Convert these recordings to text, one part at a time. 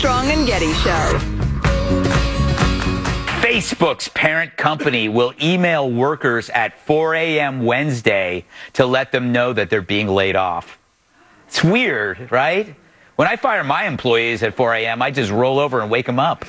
Armstrong and Getty Show. Facebook's parent company will email workers at 4 a.m. Wednesday to let them know that they're being laid off. It's weird, right? When I fire my employees at 4 a.m., I just roll over and wake them up.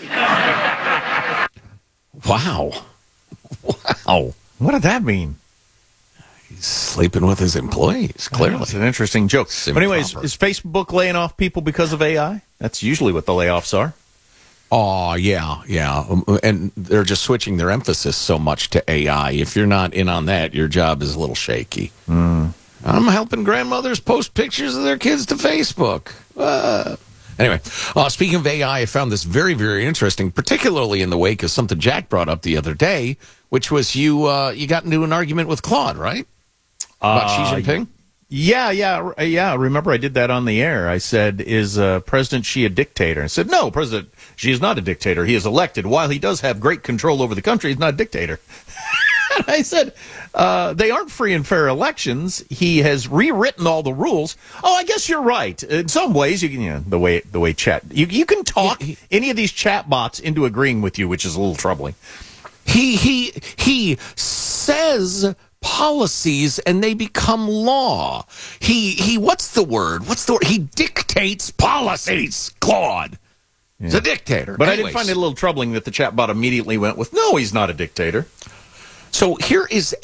Wow. Wow. What did that mean? He's sleeping with his employees, clearly. It's an interesting joke. But anyways, is Facebook laying off people because of AI? That's usually what the layoffs are. Oh, yeah. And they're just switching their emphasis so much to AI. If you're not in on that, your job is a little shaky. I'm helping grandmothers post pictures of their kids to Facebook. Anyway, speaking of AI, I found this very, very interesting, particularly in the wake of something Jack brought up the other day, which was you got into an argument with Claude, right? About Xi Jinping? Yeah. Remember, I did that on the air. I said, is President Xi a dictator? I said, no, President Xi is not a dictator. He is elected. While he does have great control over the country, he's not a dictator. And I said, they aren't free and fair elections. He has rewritten all the rules. Oh, I guess you're right. In some ways, you can, the way chat, you can talk any of these chat bots into agreeing with you, which is a little troubling. He says policies and they become law. He what's the word? He dictates policies, Claude. Yeah. He's a dictator. But anyways, I did find it a little troubling that the chatbot immediately went with, no, he's not a dictator. So here is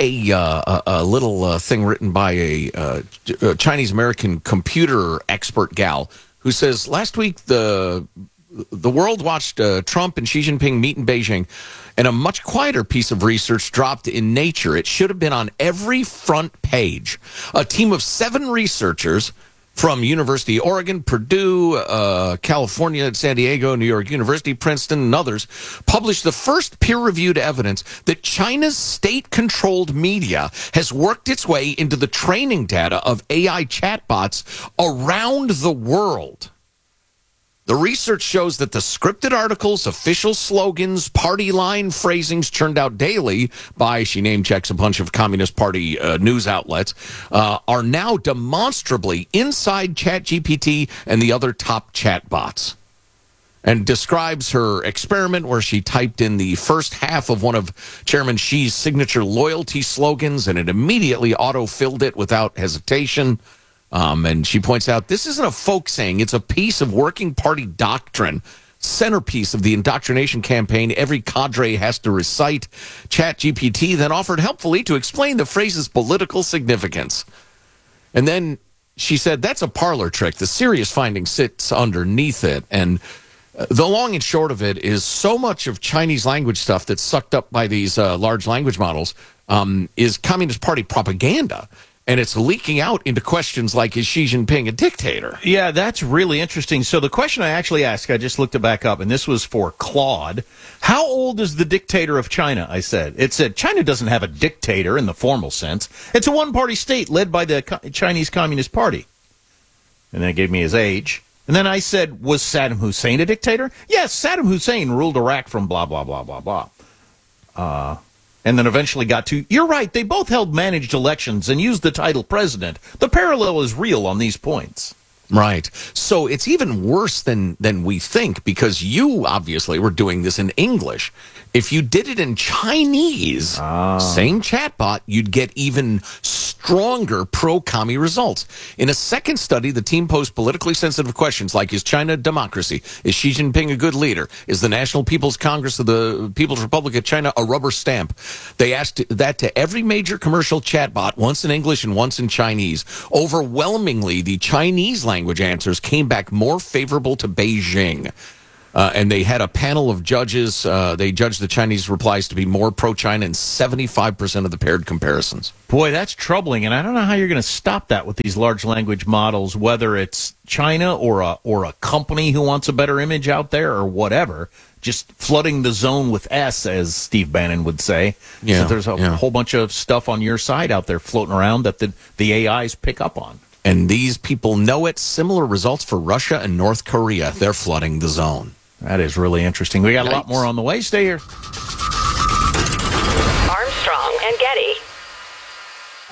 a little thing written by a Chinese-American computer expert gal who says, last week the world watched Trump and Xi Jinping meet in Beijing, and a much quieter piece of research dropped in Nature. It should have been on every front page. A team of 7 researchers from University of Oregon, Purdue, California, San Diego, New York University, Princeton, and others published the first peer-reviewed evidence that China's state-controlled media has worked its way into the training data of AI chatbots around the world. The research shows that the scripted articles, official slogans, party line phrasings churned out daily by, she name checks a bunch of Communist Party news outlets, are now demonstrably inside ChatGPT and the other top chatbots. And describes her experiment where she typed in the first half of one of Chairman Xi's signature loyalty slogans, and it immediately auto-filled it without hesitation. And she points out, this isn't a folk saying. It's a piece of working party doctrine, centerpiece of the indoctrination campaign every cadre has to recite. ChatGPT then offered helpfully to explain the phrase's political significance. And then she said, that's a parlor trick. The serious finding sits underneath it. And the long and short of it is so much of Chinese language stuff that's sucked up by these large language models is Communist Party propaganda. And it's leaking out into questions like, is Xi Jinping a dictator? Yeah, that's really interesting. So the question I actually asked, I just looked it back up, and this was for Claude. How old is the dictator of China, I said. It said, China doesn't have a dictator in the formal sense. It's a one-party state led by the Chinese Communist Party. And then it gave me his age. And then I said, was Saddam Hussein a dictator? Yes, Saddam Hussein ruled Iraq from blah, blah, blah, blah, blah. And then eventually got to, you're right, they both held managed elections and used the title president. The parallel is real on these points. Right. So it's even worse than we think, because you obviously were doing this in English. If you did it in Chinese, same chatbot, you'd get even stronger pro-commie results. In a second study, the team posed politically sensitive questions like, is China a democracy? Is Xi Jinping a good leader? Is the National People's Congress of the People's Republic of China a rubber stamp? They asked that to every major commercial chatbot, once in English and once in Chinese. Overwhelmingly, the Chinese language answers came back more favorable to Beijing. And they had a panel of judges. They judged the Chinese replies to be more pro-China in 75% of the paired comparisons. Boy, that's troubling, and I don't know how you're going to stop that with these large language models, whether it's China or a company who wants a better image out there or whatever, just flooding the zone with S, as Steve Bannon would say. Yeah, so there's a whole bunch of stuff on your side out there floating around that the AIs pick up on. And these people know it. Similar results for Russia and North Korea. They're flooding the zone. That is really interesting. We got a lot more on the way. Stay here. Armstrong and Getty.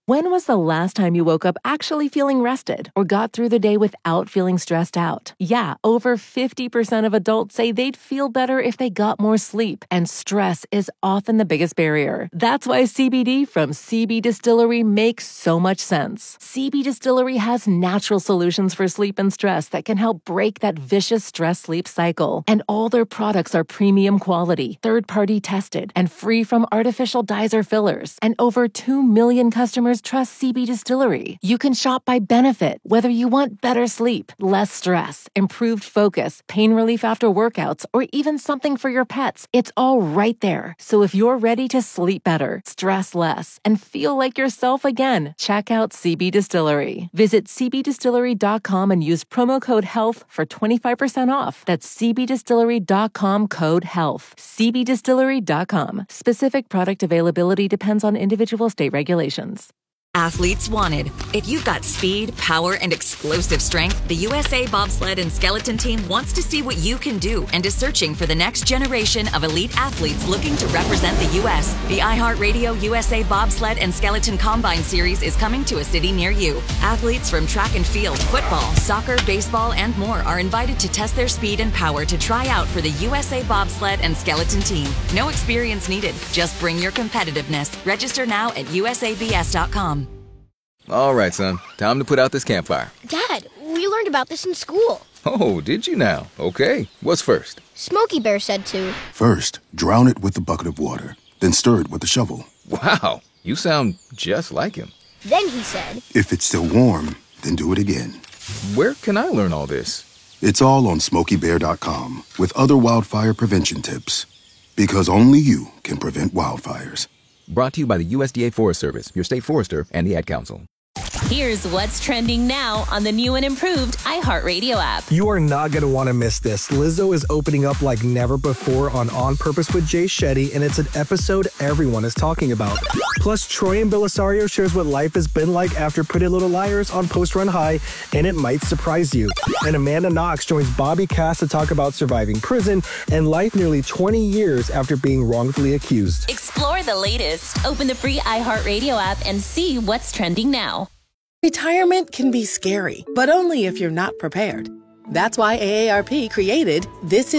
When was the last time you woke up actually feeling rested or got through the day without feeling stressed out? Yeah, over 50% of adults say they'd feel better if they got more sleep, and stress is often the biggest barrier. That's why CBD from CB Distillery makes so much sense. CB Distillery has natural solutions for sleep and stress that can help break that vicious stress-sleep cycle. And all their products are premium quality, third-party tested, and free from artificial dyes or fillers. And over 2 million customers trust CB Distillery. You can shop by benefit, whether you want better sleep, less stress, improved focus, pain relief after workouts, or even something for your pets. It's all right there. So if you're ready to sleep better, stress less, and feel like yourself again, check out CB Distillery. Visit cbdistillery.com and use promo code HEALTH for 25% off. That's cbdistillery.com, code HEALTH. cbdistillery.com. Specific product availability depends on individual state regulations. Athletes wanted. If you've got speed, power, and explosive strength, the USA Bobsled and Skeleton Team wants to see what you can do and is searching for the next generation of elite athletes looking to represent the U.S. The iHeartRadio USA Bobsled and Skeleton Combine Series is coming to a city near you. Athletes from track and field, football, soccer, baseball, and more are invited to test their speed and power to try out for the USA Bobsled and Skeleton Team. No experience needed. Just bring your competitiveness. Register now at usabs.com. All right, son. Time to put out this campfire. Dad, we learned about this in school. Oh, did you now? Okay. What's first? Smokey Bear said to. First, drown it with a bucket of water, then stir it with a shovel. Wow, you sound just like him. Then he said, If it's still warm, then do it again. Where can I learn all this? It's all on SmokeyBear.com with other wildfire prevention tips. Because only you can prevent wildfires. Brought to you by the USDA Forest Service, your state forester, and the Ad Council. Here's what's trending now on the new and improved iHeartRadio app. You are not going to want to miss this. Lizzo is opening up like never before on Purpose with Jay Shetty, and it's an episode everyone is talking about. Plus, Troy and Belisario shares what life has been like after Pretty Little Liars on Post Run High, and it might surprise you. And Amanda Knox joins Bobby Cass to talk about surviving prison and life nearly 20 years after being wrongfully accused. Explore the latest. Open the free iHeartRadio app and see what's trending now. Retirement can be scary, but only if you're not prepared. That's why AARP created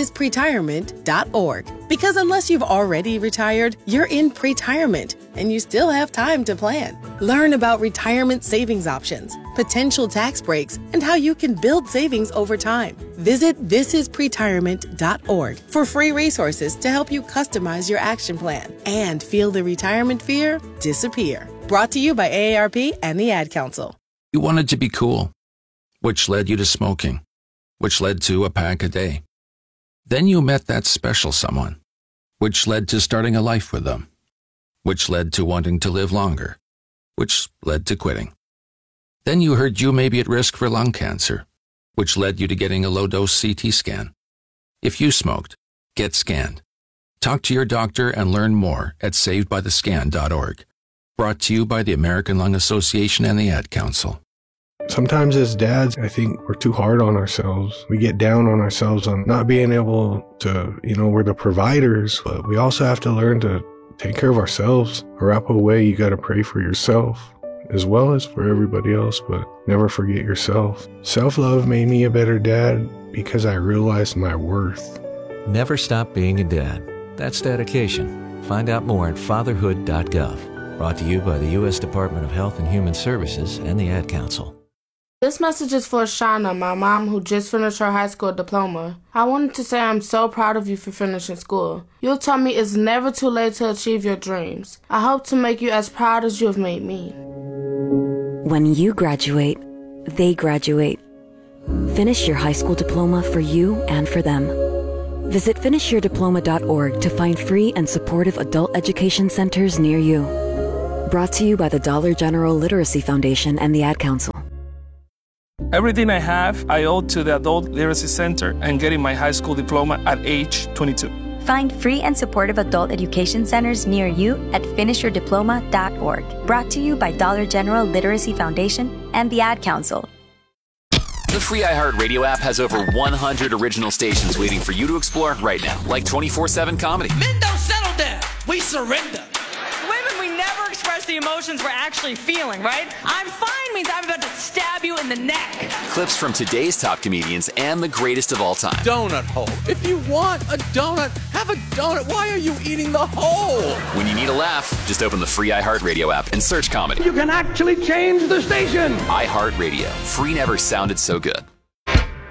thisispretirement.org. Because unless you've already retired, you're in pretirement, and you still have time to plan. Learn about retirement savings options, potential tax breaks, and how you can build savings over time. Visit thisispretirement.org for free resources to help you customize your action plan and feel the retirement fear disappear. Brought to you by AARP and the Ad Council. You wanted to be cool, which led you to smoking, which led to a pack a day. Then you met that special someone, which led to starting a life with them, which led to wanting to live longer, which led to quitting. Then you heard you may be at risk for lung cancer, which led you to getting a low-dose CT scan. If you smoked, get scanned. Talk to your doctor and learn more at savedbythescan.org. Brought to you by the American Lung Association and the Ad Council. Sometimes as dads, I think we're too hard on ourselves. We get down on ourselves on not being able to, we're the providers, but we also have to learn to take care of ourselves. Wrap away, you got to pray for yourself as well as for everybody else, but never forget yourself. Self-love made me a better dad because I realized my worth. Never stop being a dad. That's dedication. Find out more at fatherhood.gov. Brought to you by the U.S. Department of Health and Human Services and the Ad Council. This message is for Shauna, my mom who just finished her high school diploma. I wanted to say I'm so proud of you for finishing school. You told me it's never too late to achieve your dreams. I hope to make you as proud as you have made me. When you graduate, they graduate. Finish your high school diploma for you and for them. Visit finishyourdiploma.org to find free and supportive adult education centers near you. Brought to you by the Dollar General Literacy Foundation and the Ad Council. Everything I have, I owe to the Adult Literacy Center and getting my high school diploma at age 22. Find free and supportive adult education centers near you at finishyourdiploma.org. Brought to you by Dollar General Literacy Foundation and the Ad Council. The free iHeartRadio app has over 100 original stations waiting for you to explore right now, like 24/7 comedy. Men don't settle down. We surrender. Women, we never express the emotions we're actually feeling, right? I'm fine means I'm about to stab you in the neck. Clips from today's top comedians and the greatest of all time. Donut hole. If you want a donut, have a donut. Why are you eating the hole? When you need a laugh, just open the free iHeartRadio app and search comedy. You can actually change the station. iHeartRadio. Free never sounded so good.